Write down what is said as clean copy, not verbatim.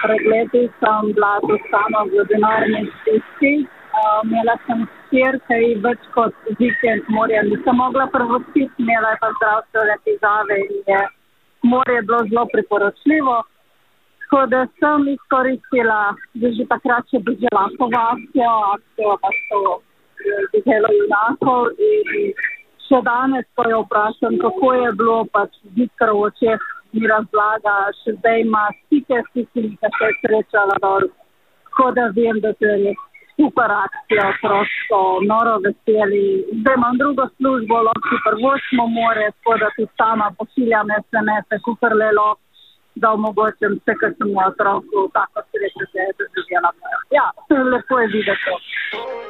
Pred leti sem bila tu sama v denarni stiski. Imela sem hčerko in več kot vikend morja nisem mogla prvostiti, imela je pa zdravstvene težave in je morje bilo zelo priporočljivo. Tako da sem izkoristila, da že takrat še bežala po akcijo pa to Deželo junakov in še danes, ko jo vprašam, kako je bilo, pač zikr v očeh mi razlaga, še zdaj ima stike s tistimi, ki se je srečala dol. Tako da vem, da to je res super akcija, prosto, noro veseli. Zdaj imam drugo službo, lahko prvočno more, tako da tudi sama pošiljam SMS-e, kukrlelo, da omogočim vse, kar sem v otroku, tako sreče se je doživela. Ja, lepo je videti.